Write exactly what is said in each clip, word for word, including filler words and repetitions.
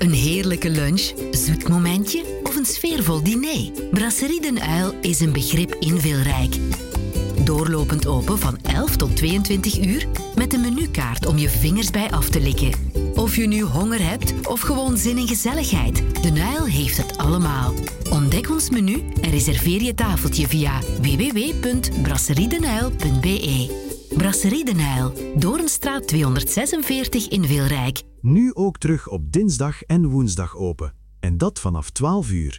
Een heerlijke lunch, zoet momentje of een sfeervol diner? Brasserie Den Uil is een begrip inveelrijk. Doorlopend open van elf tot tweeëntwintig uur met een menukaart om je vingers bij af te likken. Of je nu honger hebt of gewoon zin in gezelligheid, Den Uil heeft het allemaal. Ontdek ons menu en reserveer je tafeltje via w w w punt brasseriedenuil punt b e. Brasserie Den Uil, Doornstraat tweehonderdzesenveertig in Veelrijk. Nu ook terug op dinsdag en woensdag open. En dat vanaf twaalf uur.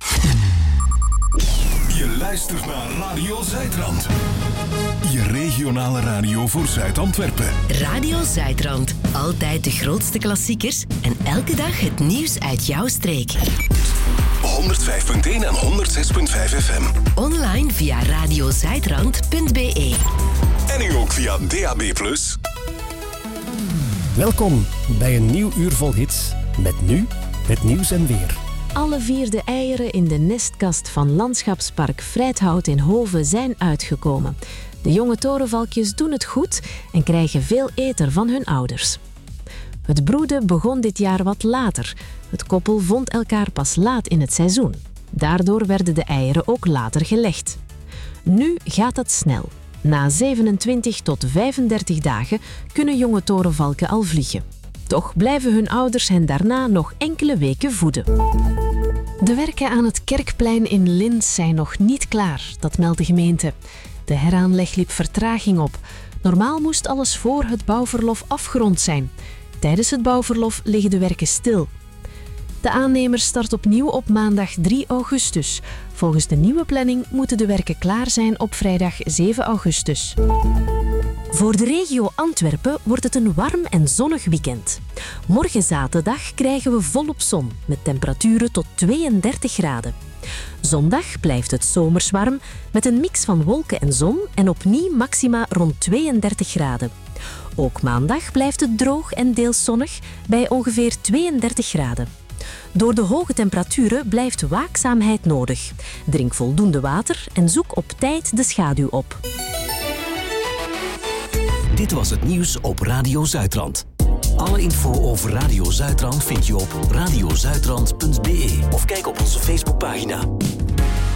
Je luistert naar Radio Zuidrand. Je regionale radio voor Zuid-Antwerpen. Radio Zuidrand. Altijd de grootste klassiekers en elke dag het nieuws uit jouw streek. honderdvijf punt één en honderdzes punt vijf F M. Online via radiozuidrand punt b e. En nu ook via D A B plus. Welkom bij een nieuw uur vol hits. Met nu het nieuws en weer. Alle vier de eieren in de nestkast van Landschapspark Vrijthout in Hoven zijn uitgekomen. De jonge torenvalkjes doen het goed en krijgen veel eter van hun ouders. Het broeden begon dit jaar wat later. Het koppel vond elkaar pas laat in het seizoen. Daardoor werden de eieren ook later gelegd. Nu gaat dat snel. Na zevenentwintig tot vijfendertig dagen kunnen jonge torenvalken al vliegen. Toch blijven hun ouders hen daarna nog enkele weken voeden. De werken aan het Kerkplein in Lins zijn nog niet klaar, dat meldt de gemeente. De heraanleg liep vertraging op. Normaal moest alles voor het bouwverlof afgerond zijn. Tijdens het bouwverlof liggen de werken stil. De aannemer start opnieuw op maandag drie augustus. Volgens de nieuwe planning moeten de werken klaar zijn op vrijdag zeven augustus. Voor de regio Antwerpen wordt het een warm en zonnig weekend. Morgen zaterdag krijgen we volop zon, met temperaturen tot tweeëndertig graden. Zondag blijft het zomers warm, met een mix van wolken en zon en opnieuw maxima rond tweeëndertig graden. Ook maandag blijft het droog en deels zonnig, bij ongeveer tweeëndertig graden. Door de hoge temperaturen blijft waakzaamheid nodig. Drink voldoende water en zoek op tijd de schaduw op. Dit was het nieuws op Radio Zuidrand. Alle info over Radio Zuidrand vind je op radiozuidrand punt b e of kijk op onze Facebookpagina.